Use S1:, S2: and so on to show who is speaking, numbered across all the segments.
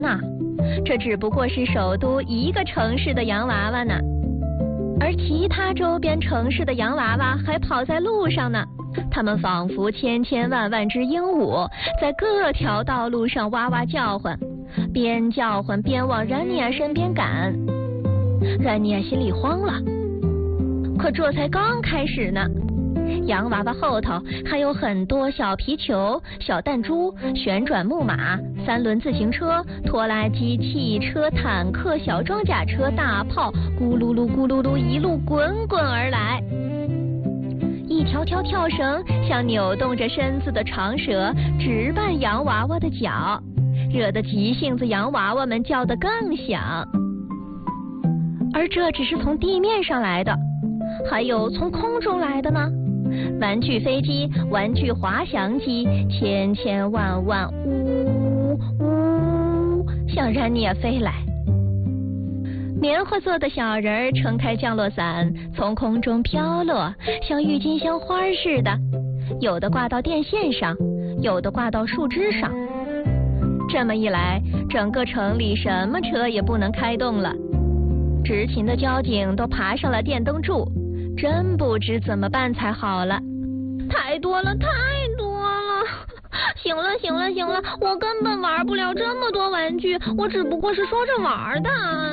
S1: 那这只不过是首都一个城市的洋娃娃呢，而其他周边城市的洋娃娃还跑在路上呢。它们仿佛千千万万只鹦鹉，在各条道路上哇哇叫唤，边叫唤边往然尼亚身边赶。然尼亚心里慌了，可这才刚开始呢。洋娃娃后头还有很多小皮球、小弹珠、旋转木马、三轮自行车、拖拉机、汽车、坦克、小装甲车、大炮，咕噜噜咕噜噜一路滚滚而来。一条条跳绳像扭动着身子的长蛇，直绊洋娃娃的脚，惹得急性子洋娃娃们叫得更响。而这只是从地面上来的，还有从空中来的呢。玩具飞机、玩具滑翔机，千千万万呜呜向然尼亚飞来。棉花做的小人儿撑开降落伞，从空中飘落，像郁金香花似的，有的挂到电线上，有的挂到树枝上。这么一来，整个城里什么车也不能开动了。执勤的交警都爬上了电灯柱，真不知怎么办才好了。太多了，太多了！行了，行了，行了，我根本玩不了这么多玩具，我只不过是说着玩的。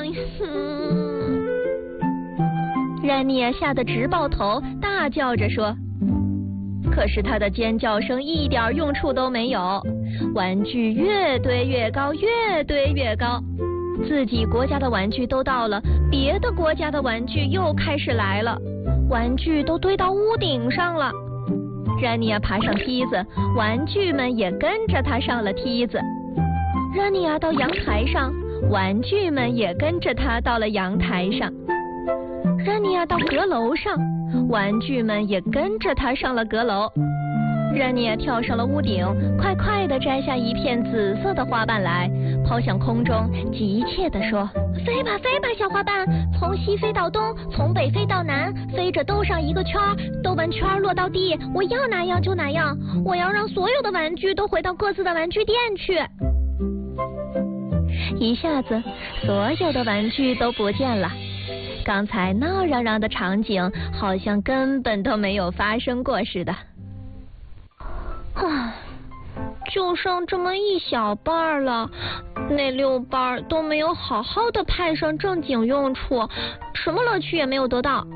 S1: 然尼亚吓得直抱头，大叫着说。可是他的尖叫声一点用处都没有，玩具越堆越高，越堆越高。自己国家的玩具都到了，别的国家的玩具又开始来了，玩具都堆到屋顶上了。然尼亚爬上梯子，玩具们也跟着他上了梯子。然尼亚到阳台上，玩具们也跟着他到了阳台上。然尼亚到阁楼上，玩具们也跟着他上了阁楼。然尼亚跳上了屋顶，快快地摘下一片紫色的花瓣来，抛向空中，急切地说：飞吧飞吧，小花瓣，从西飞到东，从北飞到南，飞着兜上一个圈，兜完圈落到地，我要哪样就哪样，我要让所有的玩具都回到各自的玩具店去。一下子，所有的玩具都不见了，刚才闹嚷嚷的场景好像根本都没有发生过似的。就剩这么一小半了，那6瓣都没有好好的派上正经用处，什么乐趣也没有得到。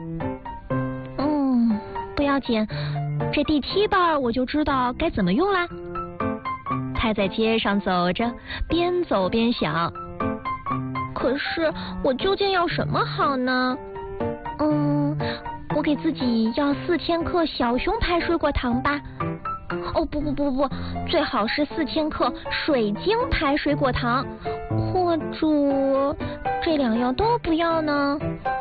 S1: 不要紧，这第7瓣我就知道该怎么用啦。他在街上走着，边走边想，可是我究竟要什么好呢？我给自己要4000克小熊牌水果糖吧。不，最好是4000克水晶牌水果糖，或者这2样都不要呢。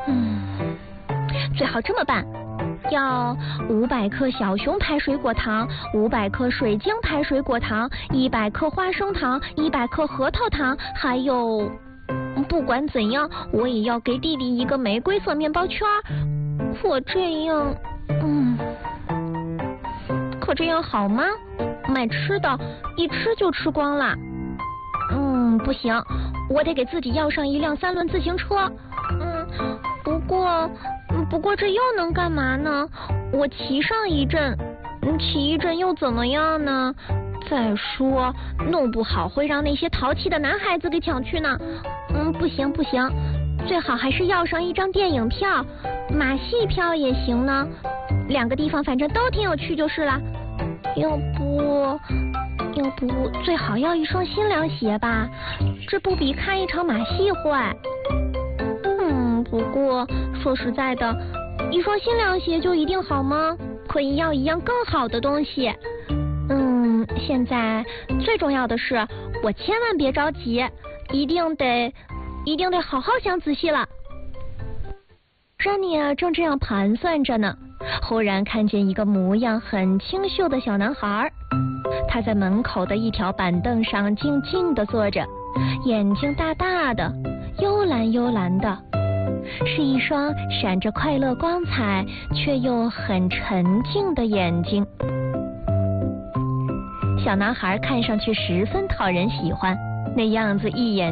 S1: 最好这么办，要500克小熊牌水果糖，500克水晶牌水果糖，100克花生糖，100克核桃糖，还有，不管怎样，我也要给弟弟一个玫瑰色面包圈。我这样，可这样好吗？买吃的，一吃就吃光了。不行，我得给自己要上一辆3轮自行车。不过这又能干嘛呢？我骑上一阵，骑一阵又怎么样呢？再说，弄不好会让那些淘气的男孩子给抢去呢。不行，最好还是要上一张电影票，马戏票也行呢。2个地方反正都挺有趣就是了。要不最好要一双新凉鞋吧，这不比看一场马戏坏。不过说实在的，一双新凉鞋就一定好吗？可以要一样更好的东西。现在最重要的是，我千万别着急，一定得好好想仔细了。然尼亚正这样盘算着呢，忽然看见一个模样很清秀的小男孩，他在门口的一条板凳上静静地坐着，眼睛大大的，幽蓝幽蓝的，是一双闪着快乐光彩却又很沉静的眼睛。小男孩看上去十分讨人喜欢， 那样子一眼